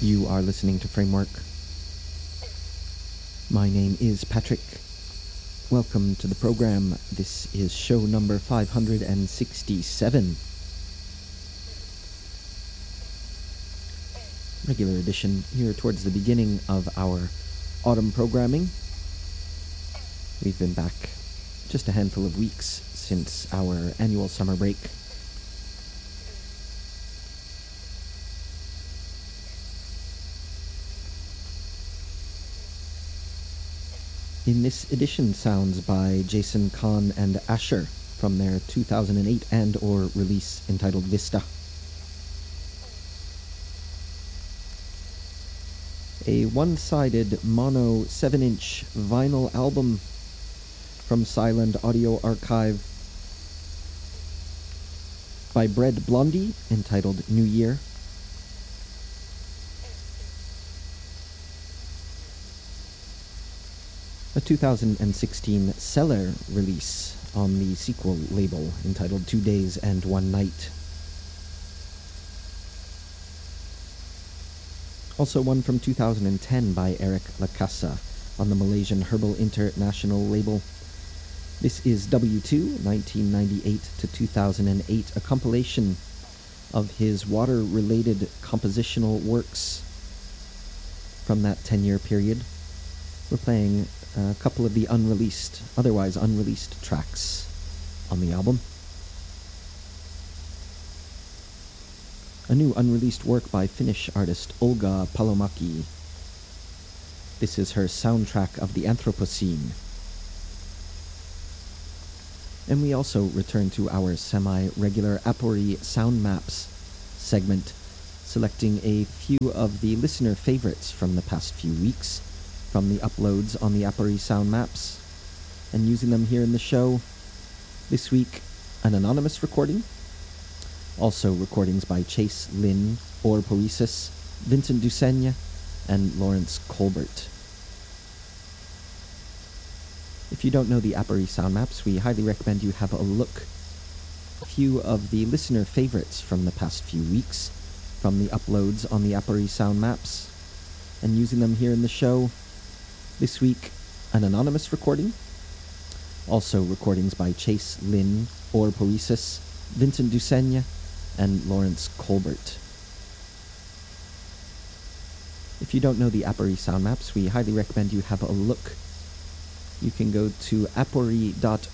You are listening to Framework. My name is Patrick. Welcome to the program. This is show number 567. Regular edition here towards the beginning of our autumn programming. We've been back just a handful of weeks since our annual summer break. In this edition, sounds by Jason Kahn and Asher from their 2008 and/or release entitled Vista. A one-sided mono 7-inch vinyl album from Silent Audio Archive by Bread Blondie entitled New Year. A 2016 Cellar release on the sequel label entitled 2 Days and One Night. Also one from 2010 by Eric Lacasa on the Malaysian Herbal International label. This is W2, 1998 to 2008, a compilation of his water-related compositional works from that 10-year period. We're playing a couple of the otherwise unreleased tracks on the album. A new unreleased work by Finnish artist Olga Palomäki. This is her soundtrack of the Anthropocene. And we also return to our semi-regular Apori Sound Maps segment, selecting a few of the listener favorites from the past few weeks from the uploads on the Apori Sound Maps, and using them here in the show. This week, an anonymous recording. Also recordings by Chase Lynn, Or Poesis, Vincent Duseigne, and Lawrence Colbert. If you don't know the Apori Sound Maps, we highly recommend you have a look. A few of the listener favorites from the past few weeks from the uploads on the Apori Sound Maps, and using them here in the show. This week, an anonymous recording. Also recordings by Chase Lynn, Or Poesis, Vincent Duseigne, and Lawrence Colbert. If you don't know the Apori Sound Maps, we highly recommend you have a look. You can go to apori.org